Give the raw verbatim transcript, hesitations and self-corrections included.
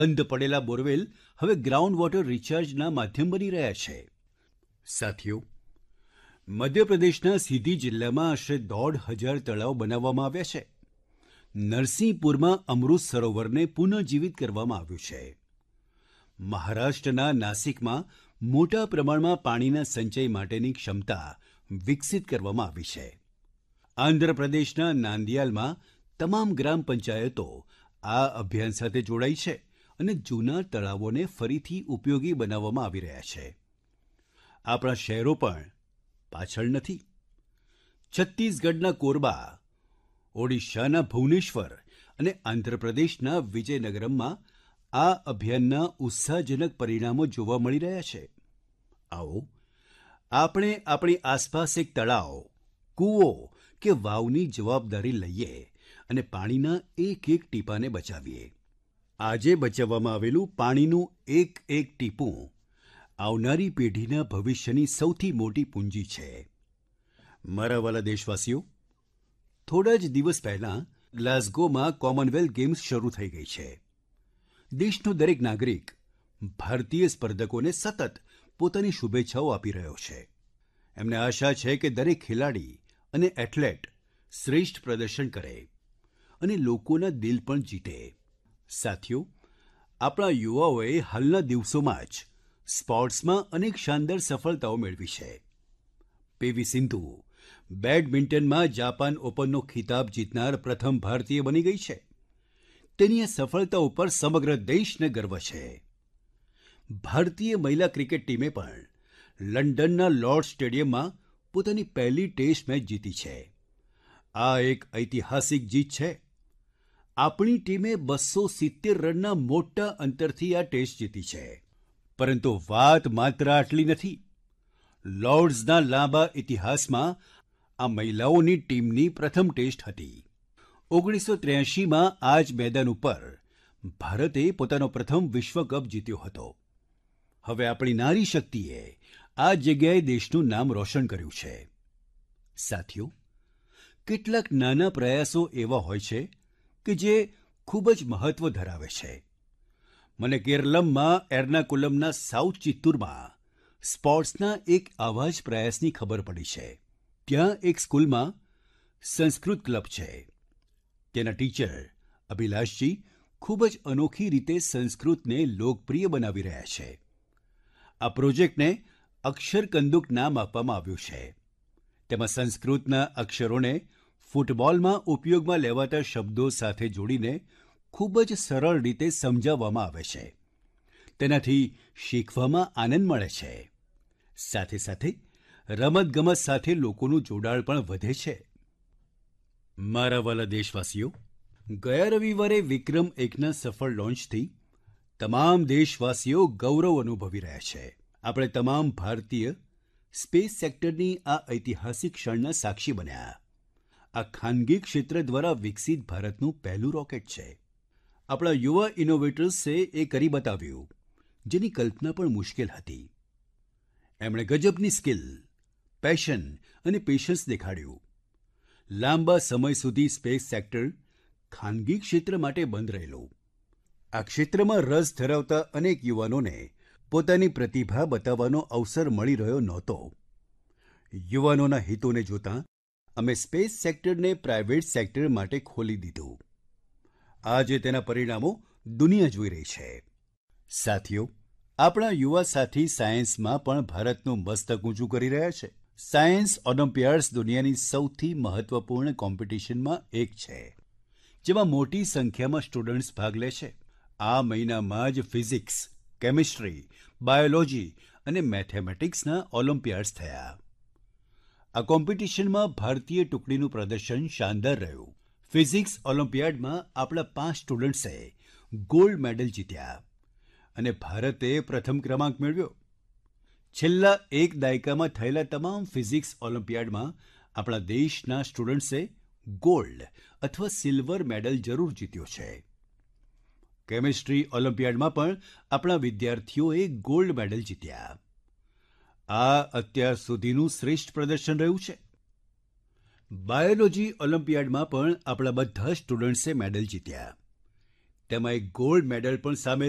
બંધ પડેલા બોરવેલ હવે ગ્રાઉન્ડ વોટર રિચાર્જના માધ્યમ બની રહ્યા છે. સાથીઓ, મધ્યપ્રદેશના સીધી જિલ્લામાં આશરે દોઢ હજાર તળાવ બનાવવામાં આવ્યા છે. નરસિંહપુરમાં અમૃત સરોવરને પુનઃજીવિત કરવામાં આવ્યું છે. મહારાષ્ટ્રના નાસિકમાં મોટા પ્રમાણમાં પાણીના સંચય માટેની ક્ષમતા વિકસિત કરવામાં આવી છે. આંધ્રપ્રદેશના નાંદિયાલમાં તમામ ગ્રામ પંચાયતો આ અભિયાન સાથે જોડાઈ છે અને જૂના તળાવોને ફરીથી ઉપયોગી બનાવવામાં આવી રહ્યા છે. આપણા શહેરો પણ પાછળ નથી. છત્તીસગઢના કોરબા, ઓડિશાના ભુવનેશ્વર અને આંધ્રપ્રદેશના વિજયનગરમમાં આ અભિયાનના ઉત્સાહજનક પરિણામો જોવા મળી રહ્યા છે. આવો, આપણે આપણી આસપાસ એક તળાવ, કૂવો કે વાવની જવાબદારી લઈએ અને પાણીના એક એક ટીપાને બચાવીએ. આજે બચાવવામાં આવેલું પાણીનું એક એક ટીપું આવનારી પેઢીના ભવિષ્યની સૌથી મોટી પૂંજી છે. મારા વ્હાલા દેશવાસીઓ, થોડા જ દિવસ પહેલાં ગ્લાસગોમાં કોમનવેલ્થ ગેમ્સ શરૂ થઈ ગઈ છે. દેશનો દરેક નાગરિક ભારતીય સ્પર્ધકોને સતત પોતાની શુભેચ્છાઓ આપી રહ્યો છે. એમને આશા છે કે દરેક ખેલાડી અને એથ્લેટ શ્રેષ્ઠ પ્રદર્શન કરે અને લોકોના દિલ પણ જીતે. સાથીઓ, આપણા યુવાઓએ હાલના દિવસોમાં જ સ્પોર્ટ્સમાં અનેક શાનદાર સફળતાઓ મેળવી છે. પીવી સિંધુ બેડમિન્ટનમાં જાપાન ઓપનનો ખિતાબ જીતનાર પ્રથમ ભારતીય બની ગઈ છે. તેની આ સફળતા ઉપર સમગ્ર દેશને ગર્વ છે. ભારતીય મહિલા ક્રિકેટ ટીમે પણ લંડનના લોર્ડ સ્ટેડિયમમાં પોતાની પહેલી ટેસ્ટ મેચ જીતી છે. આ એક ઐતિહાસિક જીત છે. આપણી ટીમે બસો સિત્તેર રનના મોટા અંતરથી આ ટેસ્ટ જીતી છે. પરંતુ વાત માત્ર આટલી નથી. લોર્ડ્સના લાંબા ઇતિહાસમાં આ મહિલાઓની ટીમની પ્રથમ ટેસ્ટ હતી. ઓગણીસો ત્ર્યાસીમાં આ જ મેદાન ઉપર ભારતે પોતાનો પ્રથમ વિશ્વ કપ જીત્યો હતો. હવે આપણી નારી શક્તિએ આ જગ્યાએ દેશનું નામ રોશન કર્યું છે. સાથીઓ, કેટલાક નાના પ્રયાસો એવા હોય છે કે જે ખૂબ જ મહત્વ ધરાવે છે. મને કેરલમમાં એર્નાકુલમના સાઉથ ચિત્તુરમાં સ્પોર્ટ્સના એક આવા જ પ્રયાસની ખબર પડી છે. ત્યાં એક સ્કૂલમાં સંસ્કૃત ક્લબ છે. તેના ટીચર અભિલાષજી ખૂબ જ અનોખી રીતે સંસ્કૃતને લોકપ્રિય બનાવી રહ્યા છે. આ પ્રોજેક્ટને અક્ષર કંદુક નામ આપવામાં આવ્યું છે. તેમાં સંસ્કૃતના અક્ષરોને ફૂટબોલમાં ઉપયોગમાં લેવાતા શબ્દો સાથે જોડીને ખૂબ જ સરળ રીતે સમજાવવામાં આવે છે. તેનાથી શીખવામાં આનંદ મળે છે. સાથે સાથે રમતગમત સાથે લોકોનું જોડાણ પણ વધે છે. મારા વ્હાલા દેશવાસીઓ, ગયા રવિવારે વિક્રમ એકના સફળ લોન્ચથી તમામ દેશવાસીઓ ગૌરવ અનુભવી રહ્યા છે. આપણે તમામ ભારતીય સ્પેસ સેક્ટરની આ ઐતિહાસિક ક્ષણના સાક્ષી બન્યા. આ ખાનગી ક્ષેત્ર દ્વારા વિકસિત ભારતનું પહેલું રોકેટ છે. આપણા યુવા ઇનોવેટર્સે એ કરી બતાવ્યું જેની કલ્પના પણ મુશ્કેલ હતી. એમણે ગજબની સ્કિલ, પેશન અને પેશન્સ દેખાડ્યું. લાંબા સમય સુધી સ્પેસ સેક્ટર ખાનગી ક્ષેત્ર માટે બંધ રહેલું. આ ક્ષેત્રમાં રસ ધરાવતા અનેક યુવાનોને પોતાની પ્રતિભા બતાવવાનો અવસર મળી રહ્યો નહોતો. યુવાનોના હિતોને જોતાં અમે સ્પેસ સેક્ટરને પ્રાઇવેટ સેક્ટર માટે ખોલી દીધું. આજે તેના પરિણામો દુનિયા જોઈ રહી છે. સાથીઓ, આપણા યુવા સાથી સાયન્સમાં પણ ભારતનું મસ્તક ઊંચું કરી રહ્યા છે. સાયન્સ ઓલિમ્પિયાડ્સ દુનિયાની સૌથી મહત્વપૂર્ણ કોમ્પિટિશનમાં એક છે, જેમાં મોટી સંખ્યામાં સ્ટુડન્ટ્સ ભાગ લે છે. આ મહિનામાં જ ફિઝિક્સ, કેમિસ્ટ્રી, બાયોલોજી અને મેથેમેટિક્સના ઓલિમ્પિયાડ્સ થયા. આ કોમ્પિટિશનમાં ભારતીય ટુકડીનું પ્રદર્શન શાનદાર રહ્યું. ફિઝિક્સ ઓલિમ્પિયાડમાં આપણા પાંચ સ્ટુડન્ટ્સે ગોલ્ડ મેડલ જીત્યા અને ભારતે પ્રથમ ક્રમાંક મેળવ્યો. છેલ્લા એક દાયકામાં થયેલા તમામ ફિઝિક્સ ઓલિમ્પિયાડમાં આપણા દેશના સ્ટુડન્ટ્સે ગોલ્ડ અથવા સિલ્વર મેડલ જરૂર જીત્યો છે. કેમિસ્ટ્રી ઓલિમ્પિયાડમાં પણ આપણા વિદ્યાર્થીઓએ ગોલ્ડ મેડલ જીત્યા. આ અત્યાર સુધીનું શ્રેષ્ઠ પ્રદર્શન રહ્યું છે. બાયોલોજી ઓલિમ્પિયાડમાં પણ આપણા બધા સ્ટુડન્ટ્સે મેડલ જીત્યા. તેમાં એક ગોલ્ડ મેડલ પણ સામેલ